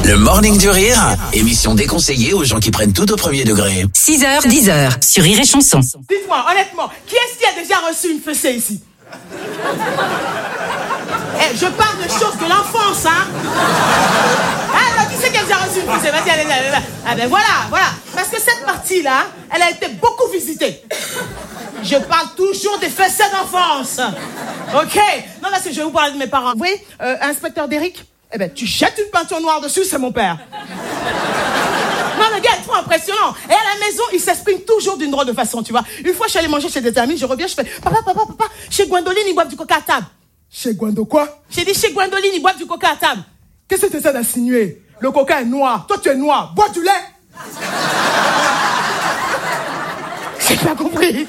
Le Morning du Rire, émission déconseillée aux gens qui prennent tout au premier degré. 6h, 10h, sur Rire et Chanson. Dites-moi, honnêtement, qui est-ce qui a déjà reçu une fessée ici? Je parle de choses de l'enfance, hein. Alors, qui c'est qui a déjà reçu une fessée? Vas-y, allez. Ah ben voilà. Parce que cette partie-là, elle a été beaucoup visitée. Je parle toujours des fessées d'enfance. Ok? Non, là, je vais vous parler de mes parents. Vous voyez, inspecteur Derrick? Eh ben, tu jettes une peinture noire dessus, c'est mon père. Non, le gars est trop impressionnant. Et à la maison, il s'exprime toujours d'une drôle de façon, tu vois. Une fois, je suis allée manger chez des amis, je reviens, je fais Papa, chez Gwendoline, ils boivent du coca à table. Chez Gwendo quoi? J'ai dit chez Gwendoline, ils boivent du coca à table. Qu'est-ce que tu essaies d'insinuer? Le coca est noir, toi tu es noir, bois du lait. J'ai pas compris.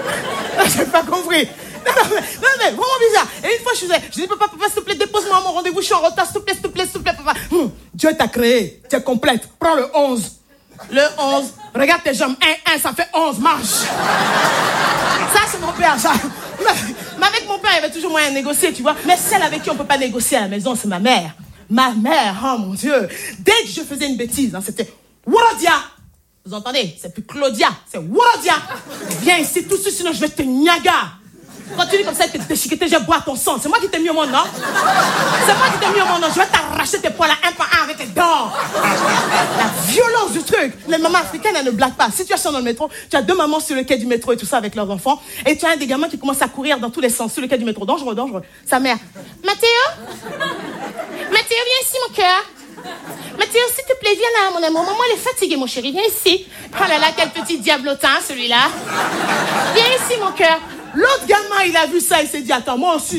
Non, mais vraiment bizarre. Et une fois, je dis, papa, s'il te plaît, dépose-moi à mon rendez-vous, je suis en retard, s'il te plaît, papa. Dieu t'a créé, tu es complète. Prends le 11. Le 11, regarde tes jambes, 1, ça fait 11, marche. Ça, c'est mon père, ça. Mais avec mon père, il y avait toujours moyen de négocier, tu vois. Mais celle avec qui on peut pas négocier à la maison, c'est ma mère. Ma mère, oh mon Dieu. Dès que je faisais une bêtise, c'était Worodia. Vous entendez? C'est plus Claudia, c'est Worodia. Viens ici tout de suite, sinon je vais te niaga. Continue comme ça, t'es déchiqueté, je bois ton sang. C'est moi qui t'ai mis au monde, non? C'est moi qui t'ai mis au monde, non? Je vais t'arracher tes poils un par un avec tes dents. La violence du truc. Les mamans africaines, elles ne blaguent pas. Situation dans le métro, tu as deux mamans sur le quai du métro et tout ça avec leurs enfants. Et tu as un des gamins qui commence à courir dans tous les sens sur le quai du métro. Dangereux. Sa mère. Mathéo, viens ici, mon cœur. Mathéo, s'il te plaît, viens là, mon amour. Maman, elle est fatiguée, mon chéri. Viens ici. Oh là là, quel petit diablotin, celui-là. Viens ici, mon cœur. L'autre gamin, il a vu ça, il s'est dit, attends, moi aussi.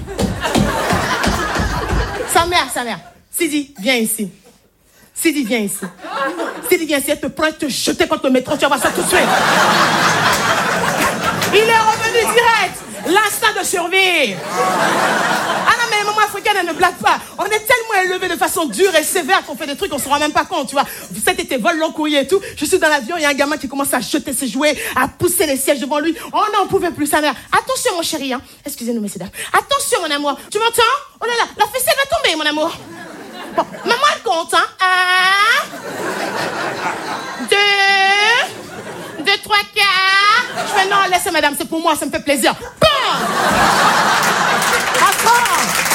Sa mère. Sidi, viens ici. Sidi, viens ici, elle te prend et te jeter contre le métro, tu vas voir ça tout de suite. Il est revenu direct. L'instinct de survie. Ah non, mais les mamans africaines, elles ne blaguent pas. On est tellement élevés de façon dure et sévère qu'on fait des trucs, on se rend même pas compte, tu vois. Cet été, vol long courrier et tout. Je suis dans l'avion, il y a un gamin qui commence à jeter ses jouets, à pousser les sièges devant lui. On n'en pouvait plus, sa mère. Attention, mon chéri, hein. Excusez-nous, messieurs, dames. Attention, mon amour. Tu m'entends? Oh là là, la fessée va tomber, mon amour. Bon, maman, elle compte, hein. 1, 2, 3, 4. Je fais non, laissez madame, c'est pour moi, ça me fait plaisir. Bam! Attends.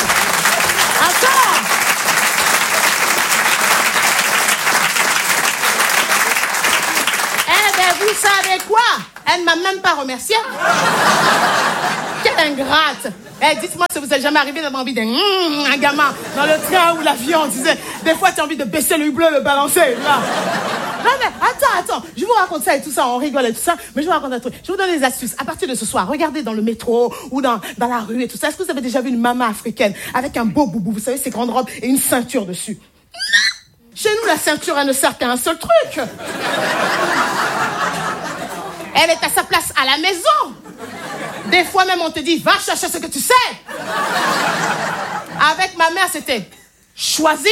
Eh ben, vous savez quoi? Elle ne m'a même pas remercié. Quelle ingrate. Dites-moi si vous n'êtes jamais arrivé d'avoir envie d'un gamin dans le train ou l'avion. Des fois, tu as envie de baisser le hublot, le balancer. Là. Non, mais attends. Je vous raconte ça et tout ça, on rigole et tout ça, mais je vous raconte un truc. Je vous donne des astuces. À partir de ce soir, regardez dans le métro ou dans la rue et tout ça. Est-ce que vous avez déjà vu une maman africaine avec un beau boubou, vous savez, ces grandes robes et une ceinture dessus? Chez nous, la ceinture, elle ne sert qu'à un seul truc. Elle est à sa place à la maison. Des fois même, on te dit, va chercher ce que tu sais. Avec ma mère, c'était choisi.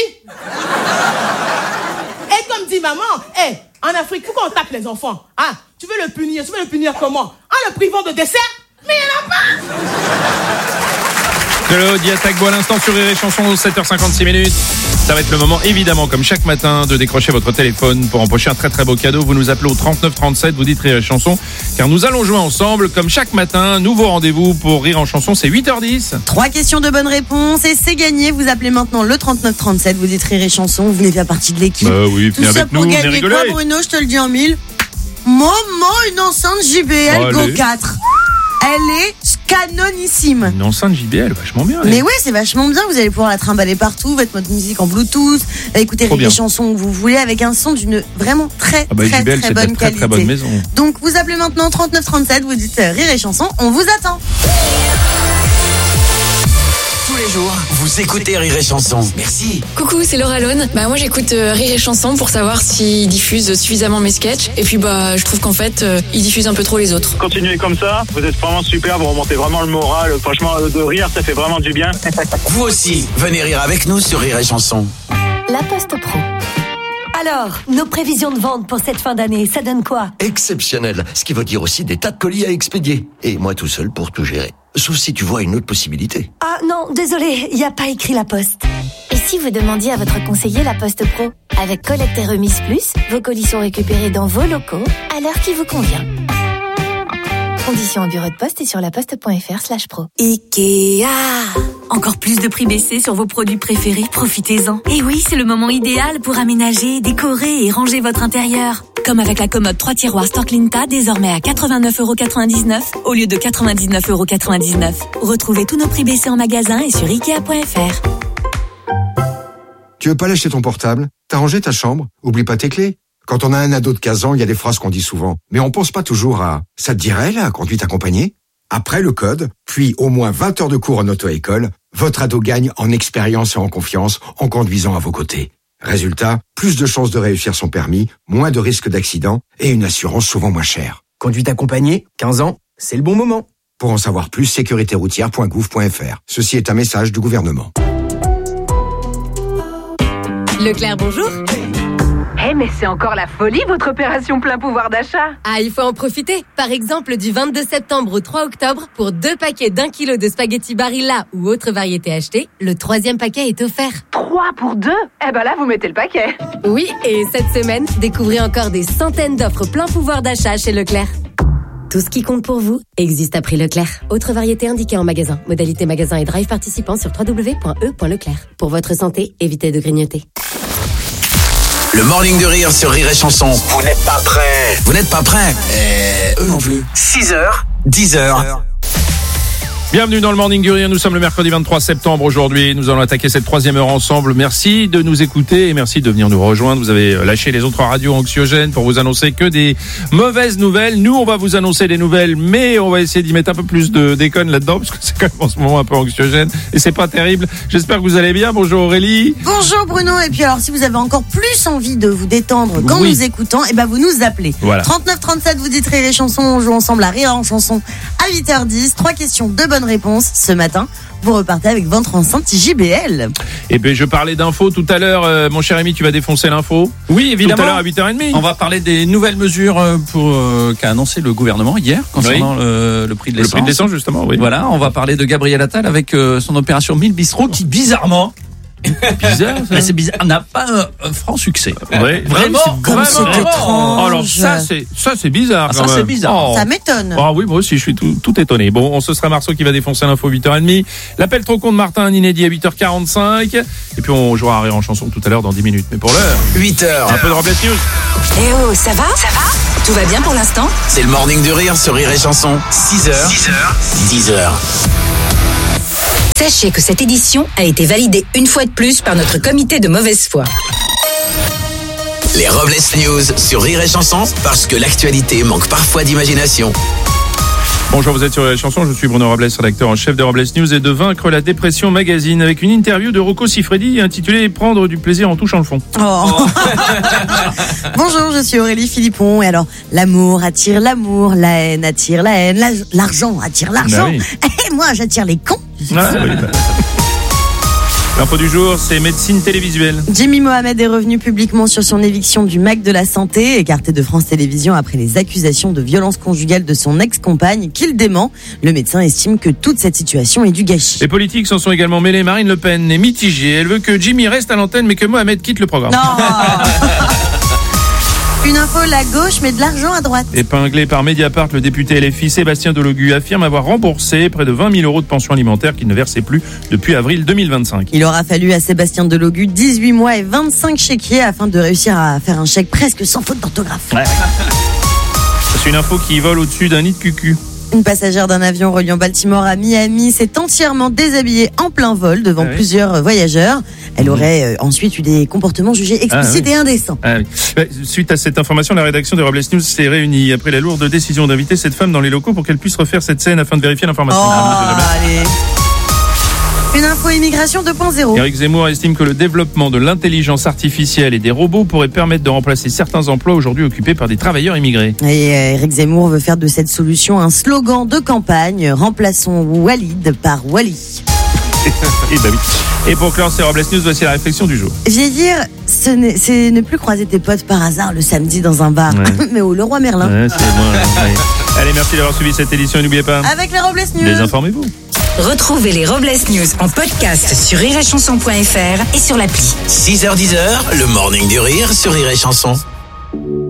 Et comme dit maman, en Afrique, pourquoi on tape les enfants? Ah, tu veux le punir comment? En le privant de dessert? Mais il n'y en a pas. Claudia Tagbo à l'instant sur Rire et Chanson, 7h56. Ça va être le moment, évidemment, comme chaque matin, de décrocher votre téléphone pour empocher un très très beau cadeau. Vous nous appelez au 3937, vous dites Rire et Chanson, car nous allons jouer ensemble, comme chaque matin. Nouveau rendez-vous pour Rire en Chanson, c'est 8h10. 3 questions de bonnes réponses et c'est gagné. Vous appelez maintenant le 3937, vous dites Rire et Chanson, vous voulez faire partie de l'équipe. Oui, venez avec nous, venez rigoler. Quoi, Bruno, je te le dis en 1000. Maman, une enceinte JBL Go 4. Elle est canonissime. Une enceinte JBL, vachement bien. Mais ouais, c'est vachement bien. Vous allez pouvoir la trimballer partout, votre mode musique en Bluetooth, écouter les chansons que vous voulez avec un son d'une vraiment très bonne qualité. Très bonne maison. Donc vous appelez maintenant 3937, vous dites Rire et Chanson, on vous attend. Tous les jours, vous écoutez Rire et Chanson. Merci. Coucou, c'est Laura Lone. Moi j'écoute Rire et Chanson pour savoir s'ils diffusent suffisamment mes sketchs. Et puis je trouve qu'en fait, ils diffusent un peu trop les autres. Continuez comme ça, vous êtes vraiment super, vous remontez vraiment le moral. Franchement, de rire, ça fait vraiment du bien. Vous aussi, venez rire avec nous sur Rire et Chanson. La Poste Pro. Alors, nos prévisions de vente pour cette fin d'année, ça donne quoi? Exceptionnel, ce qui veut dire aussi des tas de colis à expédier. Et moi tout seul pour tout gérer. Sauf si tu vois une autre possibilité. Ah non, désolé, il n'y a pas écrit La Poste. Et si vous demandiez à votre conseiller La Poste Pro? Avec collecte et remise plus, vos colis sont récupérés dans vos locaux à l'heure qui vous convient. Conditions au bureau de poste et sur laposte.fr/pro. Ikea. Encore plus de prix baissés sur vos produits préférés, profitez-en. Et oui, c'est le moment idéal pour aménager, décorer et ranger votre intérieur. Comme avec la commode 3 tiroirs Storklinta, désormais à 89,99€ au lieu de 99,99€. Retrouvez tous nos prix baissés en magasin et sur Ikea.fr. Tu veux pas lâcher ton portable? T'as rangé ta chambre? Oublie pas tes clés. Quand on a un ado de 15 ans, il y a des phrases qu'on dit souvent. Mais on pense pas toujours à « ça te dirait la conduite accompagnée ?» Après le code, puis au moins 20 heures de cours en auto-école, votre ado gagne en expérience et en confiance en conduisant à vos côtés. Résultat, plus de chances de réussir son permis, moins de risques d'accident et une assurance souvent moins chère. Conduite accompagnée, 15 ans, c'est le bon moment. Pour en savoir plus, sécuritéroutière.gouv.fr. Ceci est un message du gouvernement. Leclerc, bonjour. Mais c'est encore la folie, votre opération plein pouvoir d'achat. Ah, il faut en profiter. Par exemple, du 22 septembre au 3 octobre, pour 2 paquets d'1 kilo de spaghettis Barilla ou autre variété achetée, le 3e paquet est offert. 3 pour 2 ? Eh ben là, vous mettez le paquet. Oui, et cette semaine, découvrez encore des centaines d'offres plein pouvoir d'achat chez Leclerc. Tout ce qui compte pour vous existe à prix Leclerc. Autre variété indiquée en magasin. Modalité magasin et drive participant sur www.e.leclerc. Pour votre santé, évitez de grignoter. Le Morning de Rire sur Rire et Chanson. Vous n'êtes pas prêts. Vous n'êtes pas prêts. Eux non plus. 6h, 10h. Bienvenue dans le Morning du Rire, nous sommes le mercredi 23 septembre aujourd'hui, nous allons attaquer cette 3e heure ensemble. Merci de nous écouter et merci de venir nous rejoindre. Vous avez lâché les autres radios anxiogènes pour vous annoncer que des mauvaises nouvelles. Nous, on va vous annoncer des nouvelles, mais on va essayer d'y mettre un peu plus de déconne là-dedans, parce que c'est quand même en ce moment un peu anxiogène et c'est pas terrible. J'espère que vous allez bien. Bonjour Aurélie. Bonjour Bruno. Et puis alors, si vous avez encore plus envie de vous détendre quand nous écoutons, eh ben vous nous appelez. Voilà. 39 37, vous dites Rire et Chanson, on joue ensemble à Rire en Chanson à 8h10. 3 questions, 2 bonnes réponses. Ce matin, vous repartez avec votre enceinte JBL. Et bien, je parlais d'infos tout à l'heure. Mon cher ami, tu vas défoncer l'info? Oui, évidemment. Tout à l'heure à 8h30. On va parler des nouvelles mesures qu'a annoncé le gouvernement hier concernant le prix de l'essence. Le prix de l'essence, justement, oui. Voilà, on va parler de Gabriel Attal avec son opération 1000 Bistro qui, bizarrement... Bizarre, ça. Mais c'est bizarre, on n'a pas un franc succès. Ouais, vraiment, comme c'est étrange. Alors ça c'est bizarre. Ah, ça c'est bizarre. Ça m'étonne. Ah oui, moi aussi je suis tout étonné. Bon, ce sera Marceau qui va défoncer l'info 8h30. L'appel trop con de Martin, un inédit à 8h45. Et puis on jouera à Rire en Chanson tout à l'heure dans 10 minutes. Mais pour l'heure, 8h. Un peu de Robles News. Eh oh, ça va? Tout va bien pour l'instant? C'est le Morning du Rire sur Rire et Chanson. 6h, 10h. Sachez que cette édition a été validée une fois de plus par notre comité de mauvaise foi. Les Robles News sur Rire et Chanson, parce que l'actualité manque parfois d'imagination. Bonjour, vous êtes sur Rire et Chanson, je suis Bruno Robles, rédacteur en chef de Robles News et de Vaincre la dépression magazine, avec une interview de Rocco Siffredi intitulée Prendre du plaisir en touchant le fond. Oh. Bonjour, je suis Aurélie Philippon. Et alors, l'amour attire l'amour, la haine attire la haine, l'argent attire l'argent. Bah oui. Et moi, j'attire les cons. Ah, oui, bah. L'info du jour, c'est médecine télévisuelle. Jimmy Mohamed est revenu publiquement sur son éviction du MAC de la Santé, écarté de France Télévisions après les accusations de violence conjugale de son ex-compagne, qu'il dément. Le médecin estime que toute cette situation est du gâchis. Les politiques s'en sont également mêlés. Marine Le Pen est mitigée. Elle veut que Jimmy reste à l'antenne, mais que Mohamed quitte le programme. Non. Une info, la gauche met de l'argent à droite. Épinglé par Mediapart, le député LFI Sébastien Delogu affirme avoir remboursé près de 20 000 € de pension alimentaire qu'il ne versait plus depuis avril 2025. Il aura fallu à Sébastien Delogu 18 mois et 25 chéquiers afin de réussir à faire un chèque presque sans faute d'orthographe. Ouais. C'est une info qui vole au-dessus d'un nid de cucu. Une passagère d'un avion reliant Baltimore à Miami s'est entièrement déshabillée en plein vol devant plusieurs voyageurs. Elle aurait ensuite eu des comportements jugés explicites et indécents. Suite à cette information, la rédaction des Robles News s'est réunie après la lourde décision d'inviter cette femme dans les locaux pour qu'elle puisse refaire cette scène afin de vérifier l'information. Allez. Une info immigration 2.0. Éric Zemmour estime que le développement de l'intelligence artificielle et des robots pourrait permettre de remplacer certains emplois aujourd'hui occupés par des travailleurs immigrés. Et Éric Zemmour veut faire de cette solution un slogan de campagne. Remplaçons Walid par Wally. Et pour clore ces Robles News, voici la réflexion du jour. Vieillir, c'est ne plus croiser tes potes par hasard le samedi dans un bar, mais au Leroy Merlin. Ouais, c'est moi. Allez, merci d'avoir suivi cette édition et n'oubliez pas. Avec les Robles News. Désinformez-vous. Retrouvez les Robles News en podcast sur rireetchanson.fr et sur l'appli. 6h-10h, le Morning du Rire sur Rire et Chanson.